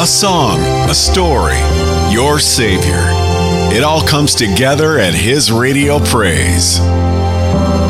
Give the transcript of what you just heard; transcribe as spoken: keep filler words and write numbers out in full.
a song, a story, your Savior. It all comes together at His Radio Praise.